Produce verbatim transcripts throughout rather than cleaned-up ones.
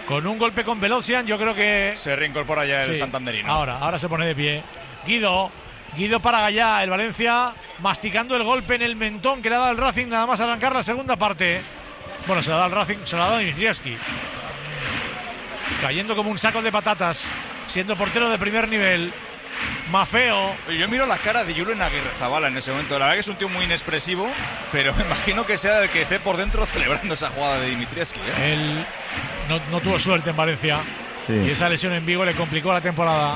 con un golpe con Velocian, yo creo que se reincorpora ya el sí, santanderino. Ahora, ahora se pone de pie. Guido, Guido para Gallá, el Valencia masticando el golpe en el mentón que le ha dado el Racing nada más arrancar la segunda parte. Bueno, se la da el Racing, se la ha dado Dimitrievski. Cayendo como un saco de patatas, siendo portero de primer nivel. Maffeo. Yo miro la cara de Julen Aguirrezabala en ese momento. La verdad que es un tío muy inexpresivo, pero me imagino que sea el que esté por dentro celebrando esa jugada de Dimitrievski, ¿eh? Él no, no tuvo suerte en Valencia. Sí. Y esa lesión en Vigo le complicó la temporada.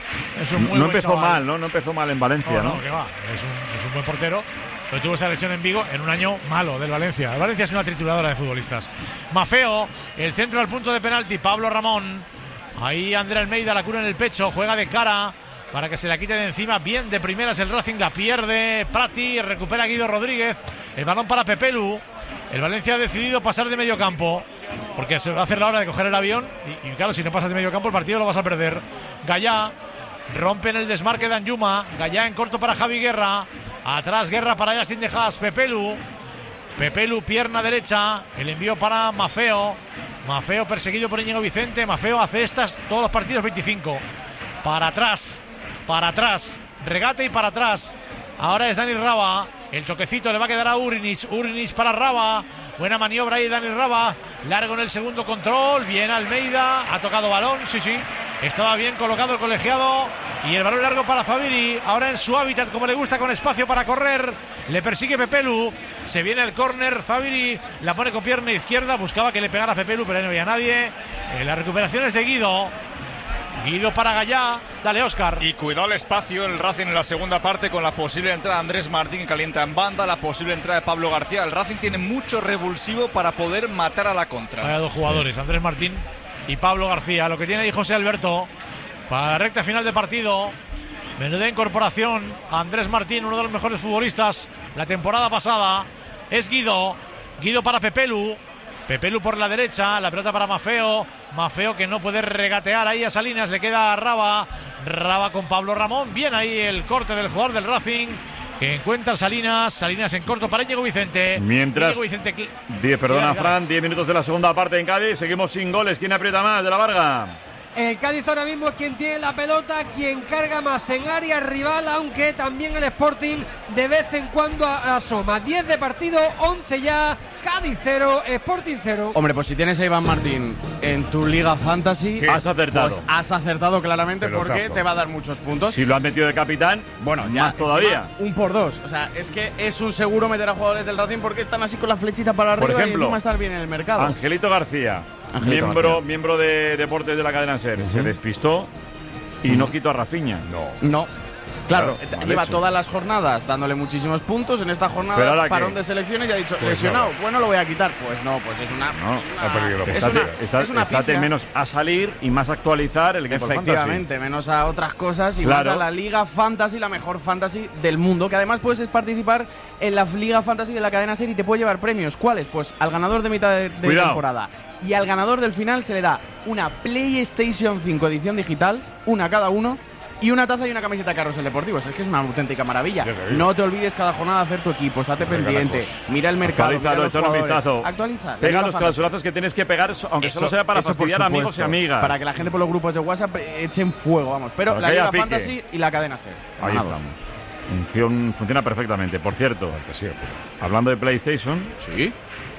Es un muy no buen empezó chaval. mal, ¿no? No empezó mal en Valencia, ¿no? No, no, que va. Es un, es un buen portero. Pero tuvo esa lesión en Vigo en un año malo del Valencia. El Valencia es una trituradora de futbolistas. Maffeo, el centro al punto de penalti. Pablo Ramón. Ahí André Almeida la cura en el pecho. Juega de cara para que se la quite de encima. Bien de primeras el Racing. La pierde Prati. Recupera Guido Rodríguez. El balón para Pepelu. El Valencia ha decidido pasar de medio campo, porque se va a hacer la hora de coger el avión. Y, y claro, si no pasas de medio campo, el partido lo vas a perder. Gallá. Rompen el desmarque de Anjuma. Gallá en corto para Javi Guerra. Atrás Guerra para Justin de Haas. Pepelu. Pepelu, pierna derecha. El envío para Maffeo. Maffeo perseguido por Íñigo Vicente. Maffeo hace estas todos los partidos veinticinco. Para atrás. Para atrás. Regate y para atrás. Ahora es Dani Raba. El toquecito le va a quedar a Urinic. Urinic para Raba. Buena maniobra ahí Dani Raba. Largo en el segundo control. Bien Almeida. Ha tocado balón. Sí, sí. Estaba bien colocado el colegiado. Y el balón largo para Zaviri. Ahora en su hábitat, como le gusta, con espacio para correr. Le persigue Pepelu. Se viene el córner. Zaviri la pone con pierna izquierda. Buscaba que le pegara a Pepelu, pero ahí no había nadie. Eh, la recuperación es de Guido. Guido para Gallá. Dale, Óscar. Y cuidado el espacio el Racing en la segunda parte con la posible entrada de Andrés Martín, que calienta en banda, la posible entrada de Pablo García. El Racing tiene mucho revulsivo para poder matar a la contra. Hay dos jugadores, Andrés Martín y Pablo García. Lo que tiene ahí José Alberto para la recta final de partido. Menuda incorporación. Andrés Martín, uno de los mejores futbolistas la temporada pasada. Es Guido. Guido para Pepelu. Pepelu por la derecha, la pelota para Maffeo. Maffeo que no puede regatear ahí a Salinas, le queda a Raba. Raba con Pablo Ramón. Bien ahí el corte del jugador del Racing, que encuentra Salinas. Salinas en corto para Íñigo Vicente. Mientras, Íñigo Vicente cl- diez, perdona sí, Fran, diez minutos de la segunda parte en Cádiz. Seguimos sin goles. ¿Quién aprieta más de la Varga? El Cádiz ahora mismo es quien tiene la pelota, quien carga más en área rival, aunque también el Sporting de vez en cuando asoma. diez de partido, once ya, Cádiz cero, Sporting cero. Hombre, pues si tienes a Iván Martín en tu Liga Fantasy, ¿Qué? Has acertado. Pues has acertado claramente. Pelotazo. Porque te va a dar muchos puntos. Si lo has metido de capitán, bueno, ya más todavía. Un por dos. O sea, es que es un seguro meter a jugadores del Racing porque están así con la flechita para arriba. Por ejemplo, y encima estar bien en el mercado. Angelito García. Angelito miembro, García. miembro de Deportes de la cadena SER, uh-huh. se despistó y uh-huh. no quitó a Rafinha. No. No. Claro, claro lleva todas las jornadas dándole muchísimos puntos. En esta jornada, parón ¿qué? de selecciones y ha dicho, pues lesionado, nada. bueno, lo voy a quitar. Pues no, pues es una... No, una es estate, una, está, es una estate menos a salir y más a actualizar el equipo Efectivamente, fantasy. menos a otras cosas y claro. más a la Liga Fantasy, la mejor Fantasy del mundo. Que además puedes participar en la Liga Fantasy de la cadena SER y te puede llevar premios. ¿Cuáles? Pues al ganador de mitad de, de temporada. Y al ganador del final se le da una PlayStation cinco edición digital, una cada uno, y una taza y una camiseta de Carrusel Deportivos. Es que es una auténtica maravilla. No te olvides cada jornada hacer tu equipo, estate pendiente, mira el mercado, actualízalo, échale un vistazo. Actualiza. Pega los clausurazos que tienes que pegar, aunque eso, solo sea para fastidiar a amigos y amigas. Para que la gente por los grupos de WhatsApp echen fuego, vamos. Pero para la Liga pique. Fantasy y la cadena SER. Ahí Ganados. estamos. Funciona, funciona perfectamente. Por cierto, hablando de PlayStation, sí.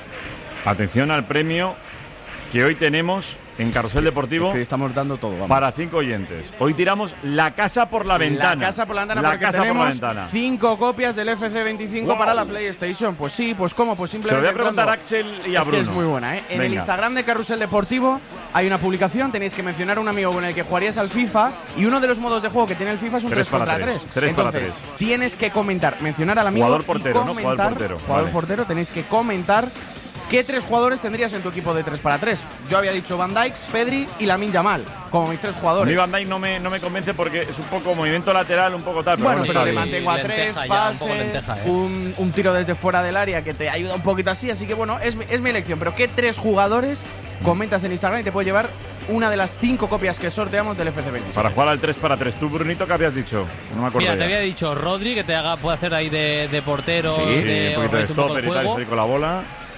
Atención al premio que hoy tenemos en Carrusel Deportivo. Es que estamos dando todo, vamos. Para cinco oyentes. Hoy tiramos la casa por la ventana. La casa por la ventana, la porque casa por la tenemos ventana. cinco copias del F C veinticinco wow. para la PlayStation. Pues sí, pues cómo, pues simplemente. Se lo voy a preguntar entrando. a Axel y a es Bruno. Que es muy buena, ¿eh? En Venga. el Instagram de Carrusel Deportivo hay una publicación, tenéis que mencionar a un amigo con el que jugarías al FIFA y uno de los modos de juego que tiene el FIFA es un tres contra tres. tres para tres. Tienes que comentar, mencionar al amigo. Jugador portero, y ¿no? comentar, Jugador portero. Jugador Vale. portero, tenéis que comentar. ¿Qué tres jugadores tendrías en tu equipo de tres para tres? Yo había dicho Van Dijk, Pedri y Lamine Yamal, como mis tres jugadores. Mi Van Dijk no me, no me convence porque es un poco movimiento lateral, un poco tal. Pero bueno, bueno, pero está le bien. mantengo a tres, pase, un, lenteja, ¿eh? un, un tiro desde fuera del área que te ayuda un poquito así. Así que bueno, es, es mi elección. Pero ¿qué tres jugadores comentas en Instagram y te puede llevar una de las cinco copias que sorteamos del F C veintiséis? Para jugar al tres para tres. ¿Tú, Brunito, qué habías dicho? No me acuerdo. Mira, ya. te había dicho Rodri, que te haga, puede hacer ahí de, de portero. Sí, de, un poquito de un poco stopper el y tal, juego. estoy con la bola.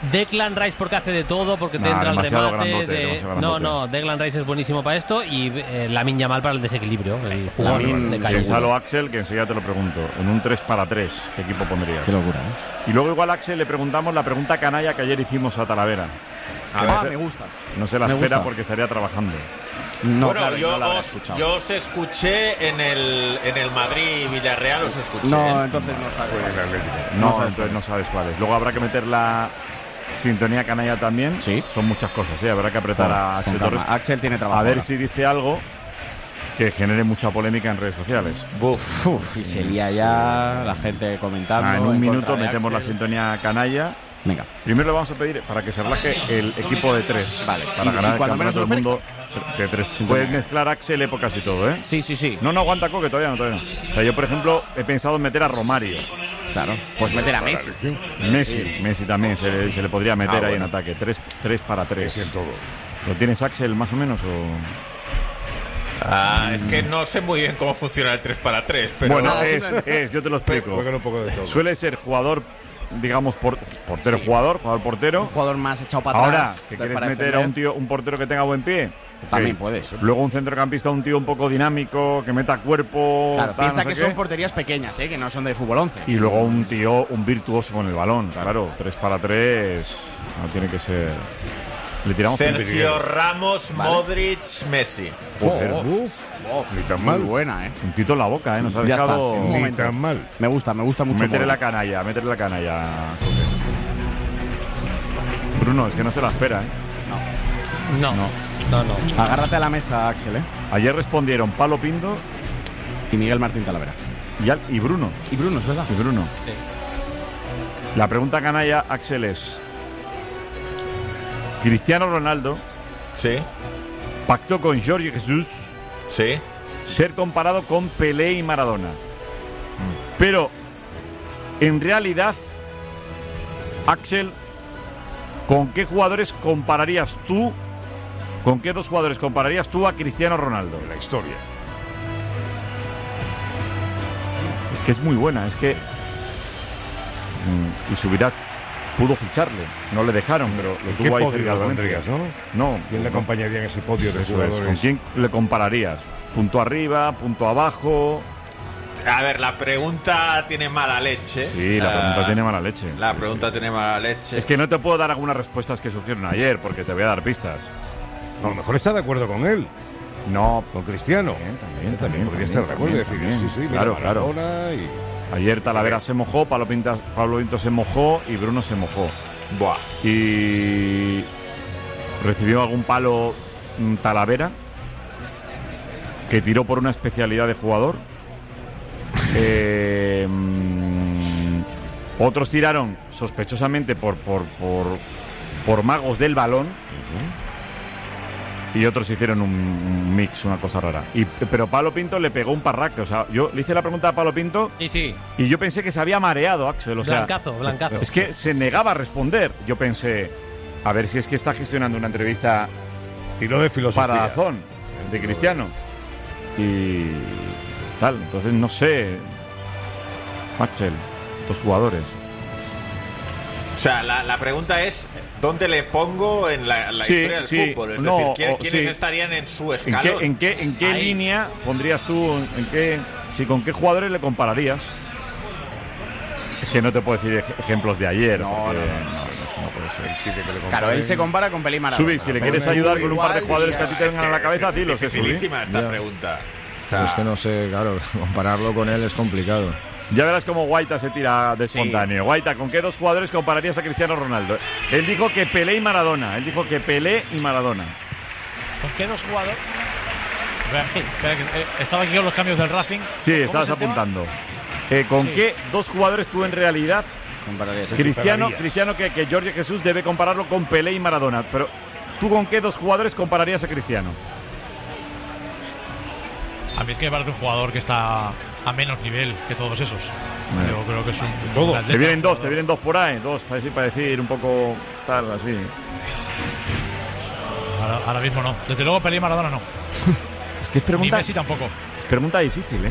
Declan Rice porque hace de todo, porque te Nah, entra el demasiado remate. grandote, de- demasiado No, grandote. no, Declan Rice es buenísimo para esto y eh, Lamine Yamal para el desequilibrio. El jugador Lamine, de calle. Piénsalo, Axel, que enseguida te lo pregunto. En un tres para tres, ¿qué equipo pondrías? Qué locura, ¿eh? Y luego igual, Axel, le preguntamos la pregunta canalla que ayer hicimos a Talavera. Que no Ah, se- me gusta. No se la Me espera gusta. porque estaría trabajando. No, bueno, claro, yo, no la habrá os, escuchado. yo os escuché en el, en el Madrid-Villarreal, os escuché. No, ¿eh? entonces no sabes. cuál es. No, sabes entonces cuál no es. sabes cuál es. Luego habrá que meter la sintonía canalla también. Sí. Son muchas cosas, ¿eh? Habrá que apretar Con- a Axel con calma. Torres. Axel tiene trabajo. A ver ahora. si dice algo que genere mucha polémica en redes sociales. Buf. Si se lía ya, la gente comentando. Ah, en un en minuto contra de metemos la Axel. sintonía canalla. Venga. Primero le vamos a pedir para que se relaje el equipo de tres. Vale. Para Y- ganar y el cuando menos campeonato del lo mundo de tres. Puedes mezclar, Axel, épocas y todo, ¿eh? Sí, sí, sí. No, no, aguanta, Coque, todavía no, todavía no. O sea, yo, por ejemplo, he pensado en meter a Romario. Claro. Pues meter a Messi. Messi, Messi también se le, se le podría meter Ah, ahí bueno. en ataque. Tres, tres para tres. Messi en todo. ¿Lo tienes, Axel, más o menos? O... Ah, es que no sé muy bien cómo funciona el tres para tres, pero... Bueno, Nada, es, simplemente- es, yo te lo explico. Juegan un poco de todo. Suele ser jugador, digamos, por, portero, Sí. jugador, jugador, Un portero. jugador más echado para Ahora, atrás. que para quieres meter defender. a un tío, un portero que tenga buen pie. ok. También puedes. Luego un centrocampista, un tío un poco dinámico, que meta cuerpo. Claro, tal, piensa no sé que qué. son porterías pequeñas, ¿eh? Que no son de fútbol once. Y luego un tío, un virtuoso con el balón. Claro, tres para tres. No tiene que ser. Le tiramos un Sergio Ramos, Modric, Messi. Joder, Uf, ni tan Muy mal. buena, ¿eh? un tito en la boca, ¿eh? Nos ha Ya está, dejado. un Ni momento. tan mal. Me gusta, me gusta mucho. Métele la Modric. canalla, métele la canalla. Bruno, es que no se la espera, ¿eh? No, No. no, no. Agárrate a la mesa, Axel, ¿eh? Ayer respondieron Pablo Pinto Y Miguel Martín Talavera. y, Al- y Bruno. Y Bruno, es verdad. Y Bruno. Sí. La pregunta canalla, Axel, es: Cristiano Ronaldo Sí, pactó con Jorge Jesús sí. ser comparado con Pelé y Maradona. Pero, en realidad, Axel, ¿con qué jugadores compararías tú? ¿Con qué dos jugadores compararías tú a Cristiano Ronaldo? La historia. Es que es muy buena, es que. mm, Y Subirás pudo ficharle, no le dejaron, pero lo ¿Qué tuvo ahí podio cerca lo del Valencia. pondrías, no? No, ¿Quién le no. acompañaría en ese podio de Eso es, ¿con jugadores? quién le compararías? ¿Punto arriba, punto abajo? A ver, la pregunta tiene mala leche. Sí, la pregunta Ah, tiene mala leche. La Sí, pregunta tiene mala leche. Es que no te puedo dar algunas respuestas que surgieron ayer, porque te voy a dar pistas. A lo mejor está de acuerdo con él, No, con Cristiano. También, también, También también, podría también, estar de acuerdo y decir, también, sí, sí, mira, claro, claro. Maradona y... ayer Talavera se mojó, Pablo, Pinta, Pablo Pinto se mojó y Bruno se mojó. Buah. Y recibió algún palo mm, Talavera, que tiró por una especialidad de jugador. Eh, mm, otros tiraron sospechosamente por, por, por, por magos del balón. Y otros hicieron un, un mix, una cosa rara. Y, pero Pablo Pinto le pegó un parraque. O sea, yo le hice la pregunta a Pablo Pinto Y sí, y yo pensé que se había mareado, Axel. O sea, blancazo, blancazo. es que se negaba a responder. Yo pensé, a ver si es que está gestionando una entrevista Tiró de filosofía. para Dazón, de Cristiano. Y tal, entonces no sé. Axel, dos jugadores. O sea, la, la pregunta es, ¿dónde le pongo en la, la Sí, historia del sí, fútbol? Es no, decir, ¿quién- o- ¿quiénes sí. estarían en su ¿En escalón? qué, en qué, en qué Ahí. línea pondrías tú? ¿En qué, sí, ¿con qué jugadores le compararías? Es que no te puedo decir ej- ejemplos de ayer. No, porque- no, no. no, eso no puede ser. Pide que le Claro, él se compara con Pelé y Maradona. Subi, si le Pero quieres tú ayudar con un par de igual jugadores que a ti te Es vengan a la que cabeza, es dilos, eh, Subi. dificilísima esta Ya. pregunta. O Pero sea, es que no sé, claro, compararlo con él es complicado. Ya verás cómo Guaita se tira de espontáneo. Guaita, ¿con qué dos jugadores compararías a Cristiano Ronaldo? Él dijo que Pelé y Maradona. Él dijo que Pelé y Maradona. ¿Con qué dos jugadores? Espera, espera, que, eh, estaba aquí con los cambios del Racing. Sí, ¿Cómo estabas es el tema? apuntando. Eh, ¿Con Sí. qué dos jugadores tú en realidad, Compararías a Cristiano, compararías? Cristiano que, que Jorge Jesús debe compararlo con Pelé y Maradona? Pero ¿tú con qué dos jugadores compararías a Cristiano? A mí es que me parece un jugador que está a menos nivel que todos esos. Bueno. Yo creo que es un. Todos. un atleta, Te vienen un dos, te jugador. vienen dos por ahí. Dos, así para decir un poco tal, así. Ahora, ahora mismo no. Desde luego Pelé y Maradona no. Es que es Ni pregunta, Messi tampoco. es pregunta difícil, ¿eh?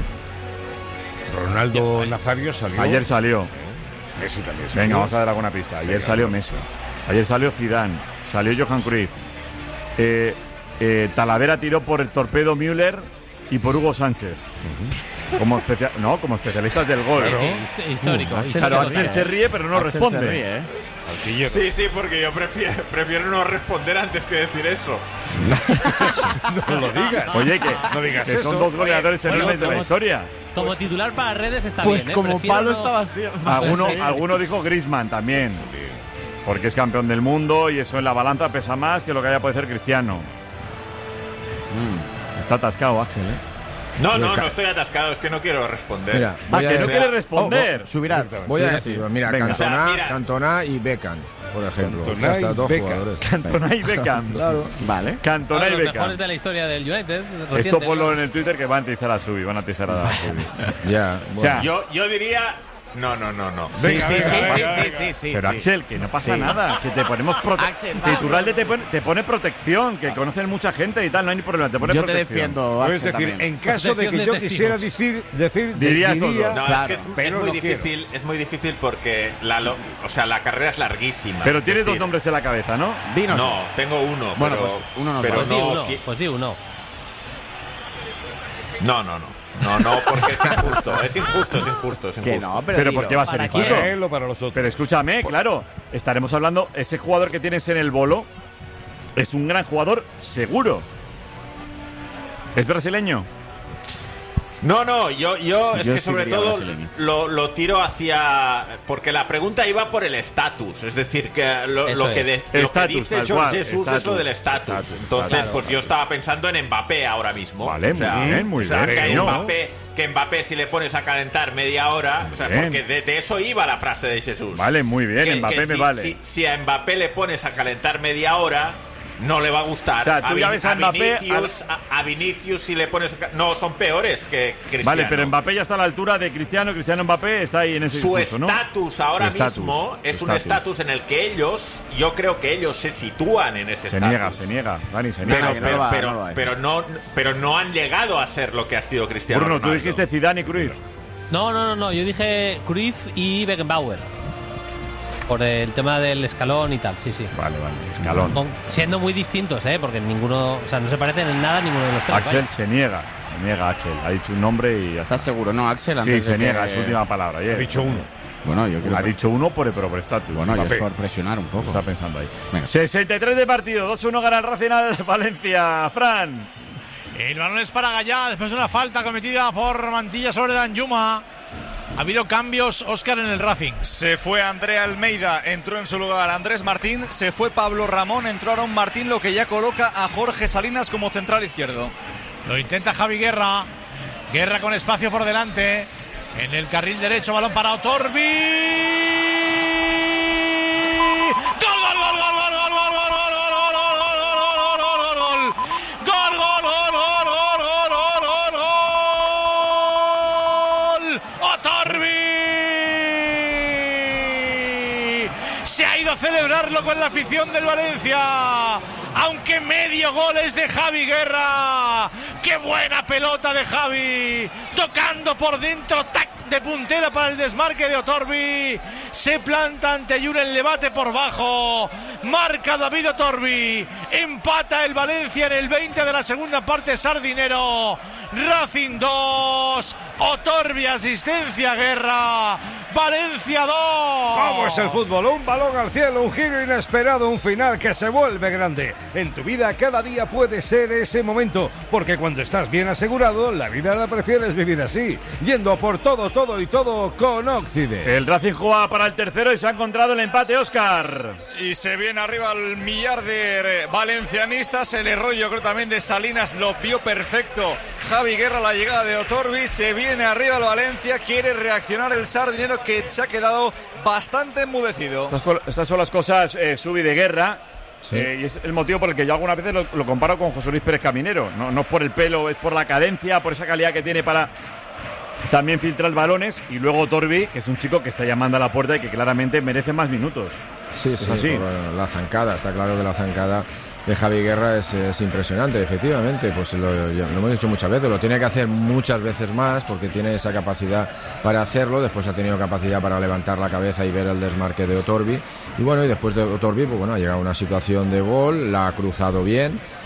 Ronaldo Ya, Nazario salió. Ayer salió. Messi también salió. Venga, vamos a dar alguna pista. Ayer Venga, salió vamos. Messi. Ayer salió Zidane, salió Johan Cruyff. Eh, eh, Talavera tiró por el torpedo Müller y por Hugo Sánchez. Uh-huh. Como especia no, como especialistas del gol. Sí, sí, histórico. Uh, claro, Axel se ríe, pero no Axel responde. Se ríe, ¿eh? Sí, sí, porque yo prefiero, prefiero no responder antes que decir eso. No lo digas. Oye, que, no digas que eso. son dos goleadores Oye, enormes de la como- historia. Como pues, titular para redes está Pues bien, ¿eh? como Prefiero Pablo no- estabas, tío. Alguno, Sí, sí. alguno dijo Griezmann también. Porque es campeón del mundo y eso en la balanza pesa más que lo que haya podido hacer Cristiano. Mm, está atascado, Axel, ¿eh? No, Sí, no, ca- no estoy atascado, es que no quiero responder. Mira, Ah, voy a que no decir- quiere responder. Oh, oh, subirá. Voy a subirá, decir, sí. mira, Venga. Cantona, O sea, mira. Cantona y Beckham, por ejemplo. Cantona Hasta y dos Beckham. jugadores. Cantona y Beckham. Claro. Vale. Cantona Uno de y los Beckham. mejores de la historia del United. Esto reciente, ponlo ¿no? en el Twitter que van a atizar a Subi, van a atizar a Subi. Ya, O sea, bueno. Yo, yo diría... No, no, no, no. Venga, Sí, venga, sí, venga, sí, venga. sí, sí, sí, Pero sí. Axel, que no pasa Sí. nada, que te ponemos Axel, protección. va. Iturralde te pone, te pone protección, que conocen mucha gente y tal, no hay ni problema, te pone Yo te protección. defiendo, Puedes Axel, decir, también. en caso de que yo Protección de quisiera testigos. decir, decir Dirías diría, todo. No, Claro, es que es, es pero muy no quiero. difícil, es muy difícil porque la, lo- o sea, la carrera es larguísima. Pero es tienes dos decir, nombres en la cabeza, ¿no? Dinos. No, tengo uno, Bueno, pero, pues uno nos pero vale. Pues di no, uno, qui- pues di uno. no, no, no. No, no, porque es injusto, es injusto, es injusto, es Que injusto. no, pero, Pero dilo. ¿por qué va a ser ¿Para injusto? quién? para él o para los otros. Pero escúchame, claro, estaremos hablando, ese jugador que tienes en el bolo es un gran jugador seguro. ¿Es brasileño? No, no, yo, yo es Yo que sí sobre diría todo brasileño. lo, lo tiro hacia... Porque la pregunta iba por el estatus, es decir, que lo, Eso lo que, es. de- lo que Estatus, dice tal George cual, Jesús es estatus, lo del estatus. estatus, Entonces, estatus. pues yo estaba pensando en Mbappé ahora mismo. Vale, o sea, muy bien, muy o sea, bien. Que, No. Mbappé, que Mbappé si le pones a calentar media hora, o sea, Bien. porque de, de eso iba la frase de Jesús. Vale, muy bien, Que- Mbappé que me si, vale. Si, si a Mbappé le pones a calentar media hora, no le va a gustar. O sea, tú a, ya Vin- ves a Mbappé, Vinicius, a, a Vinicius si le pones... a ca- No, son peores que Cristiano. Vale, pero Mbappé ya está a la altura de Cristiano, Cristiano Mbappé está ahí en ese Su discurso, ¿no? estatus ahora Su estatus, mismo es su un estatus en el que ellos, yo creo que ellos se sitúan en ese Se estatus. niega, se niega, Dani, se niega. Pero, que no pero, lo va, pero, no lo va. pero no, pero no han llegado a ser lo que ha sido Cristiano Bruno, tú Ronaldo. dijiste Zidane y Cruyff. No, no, no, no. Yo dije Cruyff y Beckenbauer. Por el tema del escalón y tal, sí, sí. Vale, vale, escalón. Con- siendo muy distintos, ¿eh? Porque ninguno, o sea, no se parecen en nada ninguno de los tres. Axel vaya. se niega, se niega Axel. Ha dicho un nombre y ya está. ¿Estás seguro, no, Axel? Sí, Antes se de niega, que- es su última palabra. Ha ayer. dicho uno. Bueno, yo quiero... Ha dicho uno por el por estatus. Bueno, yo Mbappé. es por presionar un poco. Está pensando ahí. Venga. sesenta y tres de partido, dos uno gana el Racing al Valencia. Fran. El balón es para Gallá después de una falta cometida por Mantilla sobre Danjuma. Ha habido cambios, Óscar, en el Racing. Se fue Andrea Almeida, entró en su lugar Andrés Martín, se fue Pablo Ramón, entró Aaron Martín, lo que ya coloca a Jorge Salinas como central izquierdo. Lo intenta Javi Guerra. Guerra con espacio por delante. En el carril derecho, balón para Otorbi. ¡Gol, gol, gol, gol, gol, gol, gol, gol, gol, gol, gol, gol, gol, gol! ¡Gol, gol, gol, gol, gol, gol, gol, gol! ¡Otorbi! Se ha ido a celebrarlo con la afición del Valencia. Aunque medio gol es de Javi Guerra. ¡Qué buena pelota de Javi! Tocando por dentro, tac, de puntera para el desmarque de Otorbi. Se planta ante Julen Levate por bajo. Marca David Otorbi. Empata el Valencia en el veinte de la segunda parte. Sardinero. Racing dos. Otorbi asistencia Guerra. Valencia dos. ¿Cómo es el fútbol? Un balón al cielo, un giro inesperado, un final que se vuelve grande. En tu vida cada día puede ser ese momento, porque cuando estás bien asegurado, la vida la prefieres vivir así, yendo por todo, todo y todo con Óccide. El Racing juega para el tercero y se ha encontrado el empate, Óscar. Y se viene arriba el millar de valencianistas. El error, yo creo, también de Salinas lo vio perfecto. Javi Guerra, la llegada de Otorbi. Se viene arriba el Valencia. Quiere reaccionar el sardinero, que se ha quedado bastante enmudecido. Estas, co- estas son las cosas, eh, Subi, de Guerra. Sí. Eh, y es el motivo por el que yo algunas veces lo, lo comparo con José Luis Pérez Caminero. No, no es por el pelo, es por la cadencia, por esa calidad que tiene para también filtrar balones. Y luego Otorbi, que es un chico que está llamando a la puerta y que claramente merece más minutos. Sí, sí, así. por la zancada, está claro que la zancada de Javi Guerra es, es impresionante, efectivamente, pues lo, lo hemos dicho muchas veces, lo tiene que hacer muchas veces más porque tiene esa capacidad para hacerlo, después ha tenido capacidad para levantar la cabeza y ver el desmarque de Otorbi, y bueno, y después de Otorbi, pues bueno, ha llegado a una situación de gol, la ha cruzado bien,